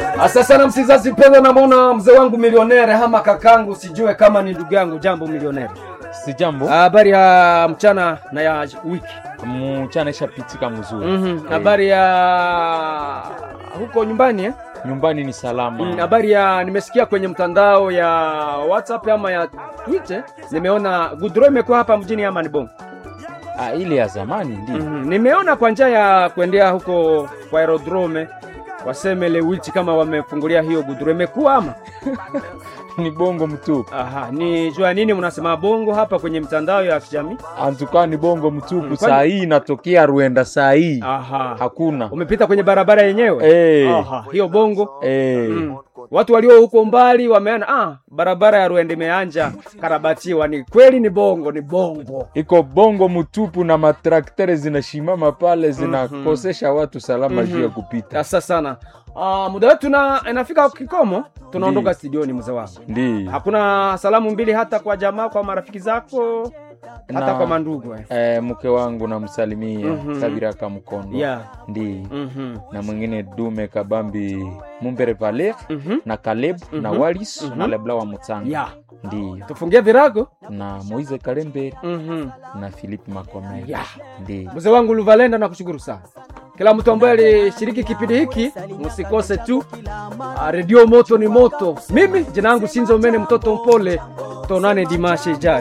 Asa sana msizazi mpendwa, namuona mzee wangu milionere hama kakangu, sijue kama ni ndugu yangu. Jambo milionere. Si jambo. Habari ya mchana na ya wiki. Mchana ishapitika mzuri. Habari ya huko nyumbani eh? Nyumbani ni salama. Habari ya nimesikia kwenye mtandao ya WhatsApp ama ya Twitter, nimeona Gudro imekuwa hapa mjini ama ni bongo. Ile ya zamani ndio. Nimeona kwa njia ya kuendea huko kwa aerodrome waseme Lewiti kama wamefungulia hiyo Gudro imekuwa ama ni bongo mtupu. Ni jua nini mnasema bongo hapa kwenye mtandao ya kijamii? Antuka ni bongo mtupu. Saa hii inatokea Rwanda saa hii. Hakuna. Umepita kwenye barabara yenyewe? Hiyo bongo. Watu walio huko mbali wameona barabara ya Rwanda imeanja karabatiwa. Ni kweli ni bongo, ni bongo. Iko bongo mtupu na matraktere zinashimama pale zinakosesha watu salama juu ya kupita. Sasa sana. Muda wetu inafika kikomo, tunaondoka studioni mzee wangu. Ndio. Hakuna salamu mbili hata kwa jamaa, kwa marafiki zako, hata kwa mandugu mke wangu namsalimia Sabiraka Mkondo. Ndio. Na mwingine Dume Kabambi Mumbere Valer na Caleb na Walis na Lebla wa Mutsanga. Ndio. Tufungie virago na Moize Kalembe na Philippe Makome. Ndio. Mzee wangu Luvalenda, nakushukuru sana. Kila mtu ambaye alishiriki kipindi hiki, msikose tu Radio Moto ni Moto. Mimi jina langu Sinzo Mene, mtoto mpole. Tonane dimashe ijayo.